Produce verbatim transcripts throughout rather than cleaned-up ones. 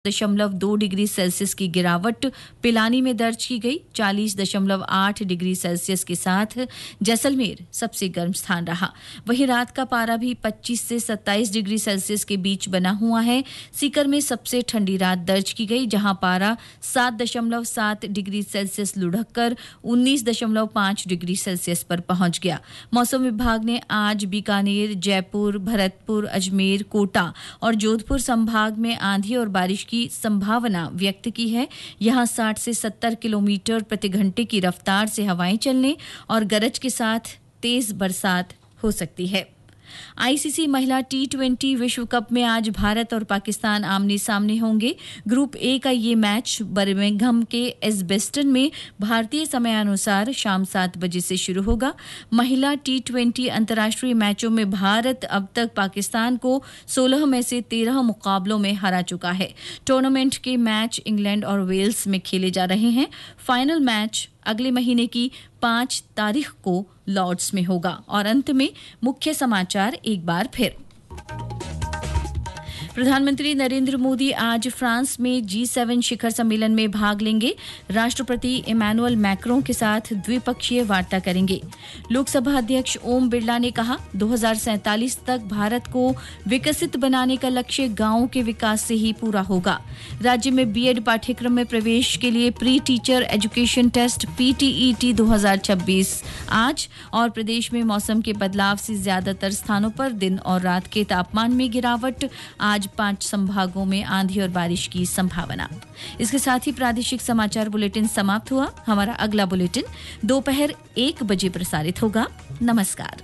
दशमलव दो degree Celsius की गिरावट पिलानी में दर्ज की गई। चालीस दशमलव आठ डिग्री सेल्सियस के साथ जैसलमेर सबसे गर्म स्थान रहा। वहीं रात का पारा भी पच्चीस से सत्ताईस डिग्री सेल्सियस के बीच बना हुआ है। सीकर में सबसे ठंडी रात दर्ज की गई, जहां पारा सात दशमलव सात डिग्री सेल्सियस लुढ़क कर उन्नीस दशमलव पाँच डिग्री सेल्सियस पर पहुंच गया। मौसम विभाग ने आज बीकानेर, जयपुर, भरतपुर, अजमेर, कोटा और जोधपुर संभाग में आंधी और बारिश की संभावना व्यक्त की है। यहां साठ से सत्तर किलोमीटर प्रति घंटे की रफ्तार से हवाएं चलने और गरज के साथ तेज बरसात हो सकती है। आईसीसी महिला टी ट्वेंटी विश्व कप में आज भारत और पाकिस्तान आमने सामने होंगे। ग्रुप ए का ये मैच बर्मिंघम के एजबेस्टन में भारतीय समयानुसार शाम सात बजे से शुरू होगा। महिला टी ट्वेंटी अंतर्राष्ट्रीय मैचों में भारत अब तक पाकिस्तान को सोलह में से तेरह मुकाबलों में हरा चुका है। टूर्नामेंट के मैच इंग्लैंड और वेल्स में खेले जा रहे हैं। फाइनल मैच अगले महीने की पाँच तारीख को लॉर्ड्स में होगा। और अंत में मुख्य समाचार एक बार फिर। प्रधानमंत्री नरेंद्र मोदी आज फ्रांस में जी सेवन शिखर सम्मेलन में भाग लेंगे। राष्ट्रपति इमैनुअल मैक्रों के साथ द्विपक्षीय वार्ता करेंगे। लोकसभा अध्यक्ष ओम बिरला ने कहा, दो हज़ार सैंतालीस तक भारत को विकसित बनाने का लक्ष्य गांवों के विकास से ही पूरा होगा। राज्य में बीएड पाठ्यक्रम में प्रवेश के लिए pre teacher education test PTET दो हज़ार छब्बीस आज। और प्रदेश में मौसम के बदलाव से ज्यादातर स्थानों पर दिन और रात के तापमान में गिरावट। आज पांच संभागों में आंधी और बारिश की संभावना। इसके साथ ही प्रादेशिक समाचार बुलेटिन समाप्त हुआ। हमारा अगला बुलेटिन दोपहर एक बजे प्रसारित होगा। नमस्कार।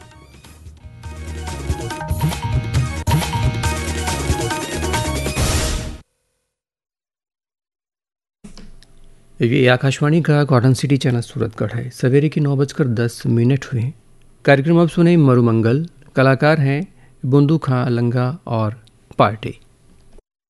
ये आकाशवाणी का कॉटन सिटी चैनल सूरतगढ़ है। सवेरे की नौ बजकर दस मिनट हुए। कार्यक्रम अब सुने मरुमंगल। कलाकार हैं बुंदू खां लंगा और पार्टी।